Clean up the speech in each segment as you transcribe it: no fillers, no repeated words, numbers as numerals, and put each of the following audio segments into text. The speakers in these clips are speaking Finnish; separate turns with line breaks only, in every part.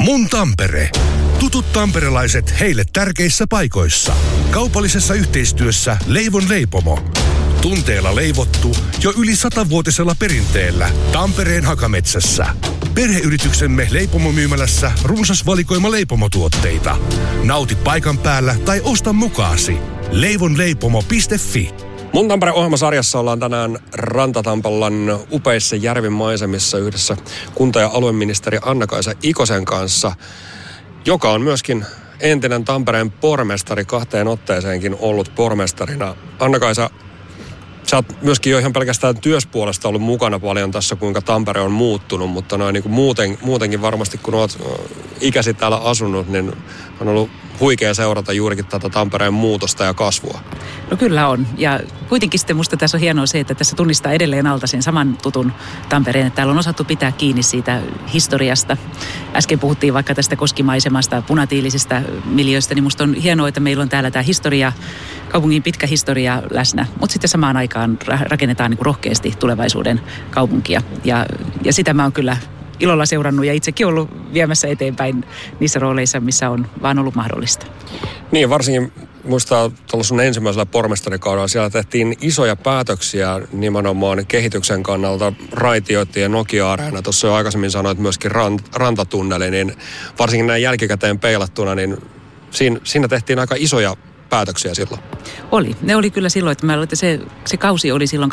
Mun Tampere. Tutut tamperelaiset heille tärkeissä paikoissa. Kaupallisessa yhteistyössä Leivon leipomo. Tunteella leivottu jo yli 100-vuotisella perinteellä Tampereen Hakametsässä. Perheyrityksemme leipomomyymälässä runsas valikoima leipomotuotteita. Nauti paikan päällä tai osta mukaasi. leivonleipomo.fi.
Mun Tampere-ohjelmasarjassa ollaan tänään Rantatampelan upeissa järvin maisemissa yhdessä kunta- ja alueministeri Anna-Kaisa Ikosen kanssa, joka on myöskin entinen Tampereen pormestari, 2 otteeseenkin ollut pormestarina. Anna-Kaisa, sä oot myöskin jo ihan pelkästään työspuolesta ollut mukana paljon tässä, kuinka Tampere on muuttunut, mutta noin niin kuin muutenkin varmasti, kun oot ikäsi täällä asunut, niin on ollut huikea seurata juurikin tätä Tampereen muutosta ja kasvua.
No kyllä on. Ja kuitenkin sitten musta tässä on hienoa se, että tässä tunnistaa edelleen alta sen saman tutun Tampereen, että täällä on osattu pitää kiinni siitä historiasta. Äsken puhuttiin vaikka tästä koskimaisemasta, punatiilisesta miljöistä, niin musta on hienoa, että meillä on täällä tämä historia, kaupungin pitkä historia läsnä, mutta sitten samaan aikaan rakennetaan niin kuin rohkeasti tulevaisuuden kaupunkia. Ja sitä mä oon kyllä ilolla seurannut ja itsekin ollut viemässä eteenpäin niissä rooleissa, missä on vaan ollut mahdollista.
Niin, varsinkin muistaa tuolla sun ensimmäisellä pormestarikaudella, siellä tehtiin isoja päätöksiä nimenomaan kehityksen kannalta, raitioitti ja Nokia-areena. Tuossa jo aikaisemmin sanoit myöskin rantatunneli, niin varsinkin näin jälkikäteen peilattuna, niin siinä tehtiin aika isoja päätöksiä silloin.
Ne oli kyllä silloin, että se kausi oli silloin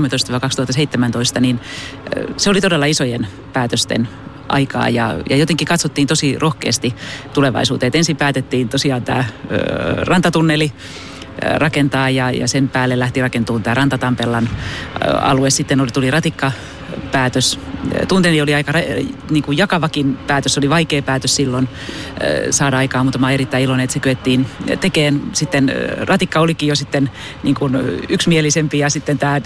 2013-2017, niin se oli todella isojen päätösten aikaa ja jotenkin katsottiin tosi rohkeasti tulevaisuuteen. Ensin päätettiin tosiaan tämä rantatunneli rakentaa ja sen päälle lähti rakentumaan tämä Rantatampelan alue. Sitten tuli ratikkapäätös. Tunteni oli aika niin kuin jakavakin päätös, oli vaikea päätös silloin saada aikaan, mutta mä oon erittäin iloinen, että se kyettiin tekemään. Sitten ratikka olikin jo sitten niin kuin yksimielisempi ja sitten tämä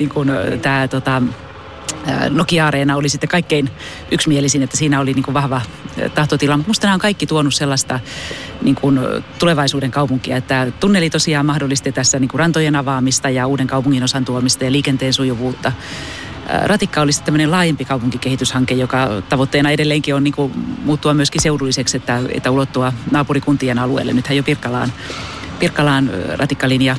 Nokia-areena oli sitten kaikkein yksimielisin, että siinä oli niin kuin vahva tahtotila. Mutta musta nämä on kaikki tuonut sellaista niin kuin tulevaisuuden kaupunkia, että tunneli tosiaan mahdollisti tässä niin kuin rantojen avaamista ja uuden kaupunginosan tuomista ja liikenteen sujuvuutta. Ratikka oli sitten tämmöinen laajempi kaupunkikehityshanke, joka tavoitteena edelleenkin on niin kuin muuttua myöskin seudulliseksi, että ulottua naapurikuntien alueelle. Nythän jo Pirkkalaan ratikkalinja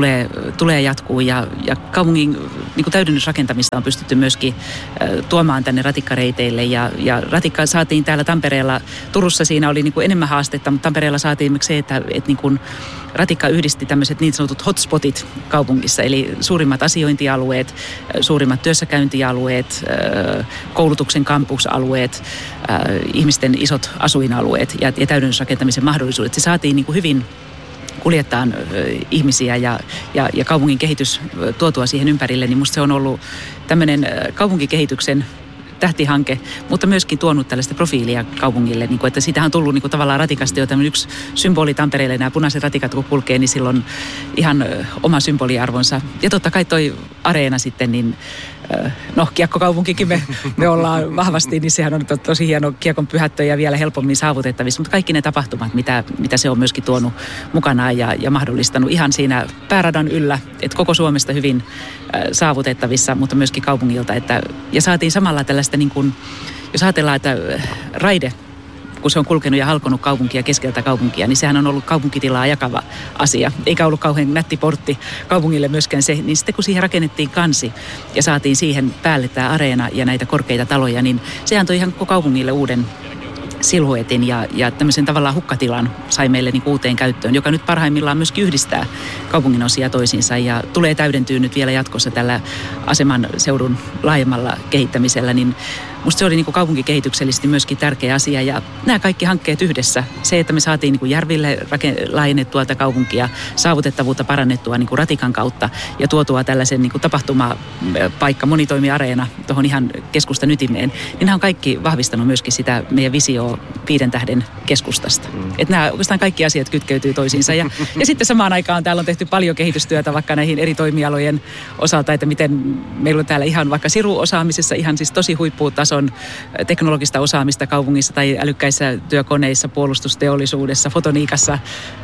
tulee jatkuu ja kaupungin niin kuin täydennysrakentamista on pystytty myöskin tuomaan tänne ratikkareiteille ja ratikka saatiin täällä Tampereella. Turussa siinä oli niin kuin enemmän haastetta, mutta Tampereella saatiin se, että niin kuin ratikka yhdisti tämmöiset niin sanotut hotspotit kaupungissa, eli suurimmat asiointialueet, suurimmat työssäkäyntialueet, koulutuksen kampusalueet, ihmisten isot asuinalueet ja täydennysrakentamisen mahdollisuudet. Se saatiin niin kuin hyvin kuljettaa ihmisiä ja kaupungin kehitys tuotua siihen ympärille, niin musta se on ollut tämmöinen kaupunkikehityksen tähtihanke, mutta myöskin tuonut tällaista profiilia kaupungille, niin kuin, että siitähän on tullut niin kuin tavallaan ratikasta jo tämmöinen yksi symboli Tampereelle, nämä punaiset ratikat kun kulkee, niin silloin ihan oma symboliarvonsa. Ja totta kai toi areena sitten, niin kiekkokaupunkikin me ollaan vahvasti, niin sehän on tosi hieno kiekon pyhättö ja vielä helpommin saavutettavissa, mutta kaikki ne tapahtumat, mitä se on myöskin tuonut mukanaan ja mahdollistanut ihan siinä pääradan yllä, että koko Suomesta hyvin saavutettavissa, mutta myöskin kaupungilta, ja saatiin samalla tällaista niin kuin, jos ajatellaan, että raide, kun se on kulkenut ja halkonut kaupunkia keskeltä kaupunkia, niin sehän on ollut kaupunkitilaa jakava asia. Eikä ollut kauhean nätti portti kaupungille myöskään se. Niin sitten kun siihen rakennettiin kansi ja saatiin siihen päälle tämä areena ja näitä korkeita taloja, niin se antoi ihan koko kaupungille uuden silhuetin ja tämmöisen tavallaan hukkatilan sai meille niin uuteen käyttöön, joka nyt parhaimmillaan myöskin yhdistää kaupungin osia toisiinsa ja tulee täydentyä nyt vielä jatkossa tällä aseman seudun laajemmalla kehittämisellä, niin musta se oli niin kuin kaupunkikehityksellisesti myöskin tärkeä asia ja nämä kaikki hankkeet yhdessä. Se, että me saatiin niin kuin järville laajennettua tätä kaupunkia, saavutettavuutta parannettua niin kuin ratikan kautta ja tuotua tällaisen niin kuin tapahtumapaikka, monitoimiareena tuohon ihan keskustan ytimeen, niin nämä on kaikki vahvistanut myöskin sitä meidän visioa 5 tähden keskustasta. Että nämä oikeastaan kaikki asiat kytkeytyy toisiinsa ja sitten samaan aikaan täällä on tehty paljon kehitystyötä vaikka näihin eri toimialojen osalta, että miten meillä on täällä ihan vaikka siruosaamisessa ihan siis tosi huipputason teknologista osaamista kaupungissa tai älykkäissä työkoneissa, puolustusteollisuudessa, fotoniikassa.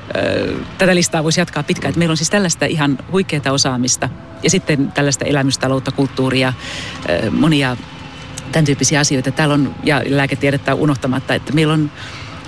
Tätä listaa voisi jatkaa pitkään. Meillä on siis tällaista ihan huikeaa osaamista ja sitten tällaista elämystaloutta, kulttuuria, monia tämän tyyppisiä asioita. Täällä on, ja lääketiedettä unohtamatta, että meillä on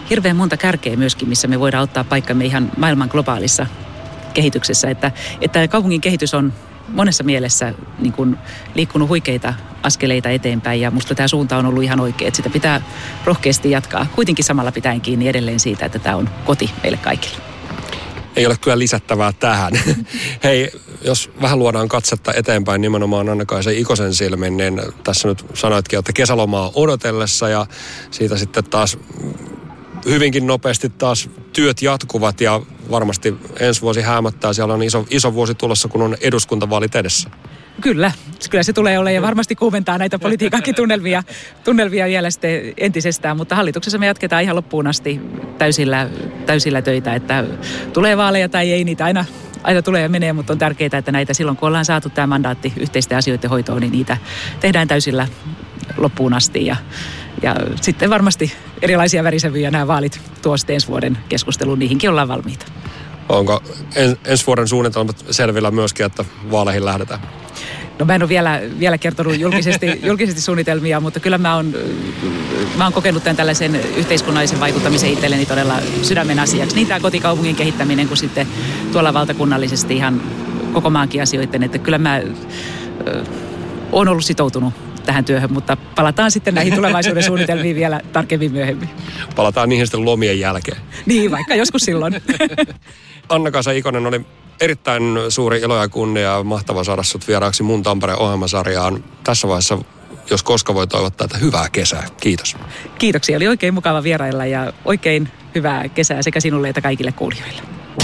hirveän monta kärkeä myöskin, missä me voidaan ottaa paikkamme ihan maailman globaalissa kehityksessä. Että kaupungin kehitys on monessa mielessä niin kuin liikkunut huikeita askeleita eteenpäin ja musta tämä suunta on ollut ihan oikea, että sitä pitää rohkeasti jatkaa. Kuitenkin samalla pitäen kiinni edelleen siitä, että tämä on koti meille kaikille.
Ei ole kyllä lisättävää tähän. Hei, jos vähän luodaan katsetta eteenpäin nimenomaan Anna-Kaisa Ikosen silmin, niin tässä nyt sanoitkin, että kesälomaa odotellessa ja siitä sitten taas hyvinkin nopeasti taas työt jatkuvat ja varmasti ensi vuosi häämättää. Siellä on iso vuosi tulossa, kun on eduskuntavaalit edessä. Kyllä se tulee olemaan ja varmasti kuumentaa näitä politiikankin tunnelmia vielä sitten entisestään, mutta hallituksessa me jatketaan ihan loppuun asti täysillä töitä, että tulee vaaleja tai ei, niitä aina tulee ja menee, mutta on tärkeää, että näitä silloin kun ollaan saatu tämä mandaatti yhteisten asioiden hoitoon, niin niitä tehdään täysillä loppuun asti ja sitten varmasti erilaisia värisävyjä nämä vaalit tuo sitten ensi vuoden keskusteluun, niihinkin ollaan valmiita. Onko ensi vuoden suunnitelmat selvillä myöskin, että vaaleihin lähdetään? No mä en ole vielä kertonut julkisesti suunnitelmia, mutta kyllä mä oon kokenut tämän tällaisen yhteiskunnallisen vaikuttamisen itselleni todella sydämen asiaksi. Niin tämä kotikaupungin kehittäminen kuin sitten tuolla valtakunnallisesti ihan koko maankin asioiden, että kyllä mä oon ollut sitoutunut tähän työhön, mutta palataan sitten näihin tulevaisuuden suunnitelmiin vielä tarkemmin myöhemmin. Palataan niihin sitten lomien jälkeen. Niin, vaikka joskus silloin. Anna-Kaisa Ikonen, oli erittäin suuri ilo ja kunnia. Mahtava saada sut vieraaksi Mun Tampere -ohjelmasarjaan. Tässä vaiheessa, jos koska voi toivottaa, että hyvää kesää. Kiitos. Kiitoksia. Oli oikein mukava vierailla ja oikein hyvää kesää sekä sinulle että kaikille kuulijoille.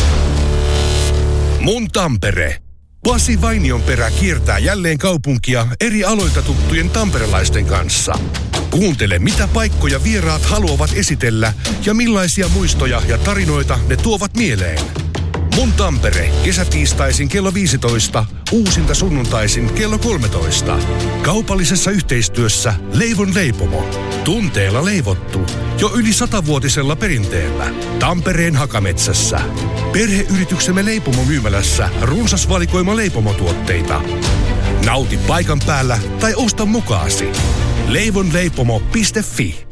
Mun Tampere. Pasi Vainionperä kiertää jälleen kaupunkia eri aloilta tuttujen tamperelaisten kanssa. Kuuntele, mitä paikkoja vieraat haluavat esitellä ja millaisia muistoja ja tarinoita ne tuovat mieleen. Mun Tampere, kesätiistaisin kello 15, uusinta sunnuntaisin kello 13. Kaupallisessa yhteistyössä Leivon leipomo. Tunteella leivottu, jo yli 100-vuotisella perinteellä. Tampereen Hakametsässä. Perheyrityksemme Leipomo-myymälässä runsas valikoima leipomotuotteita. Nauti paikan päällä tai osta mukaasi. leivonleipomo.fi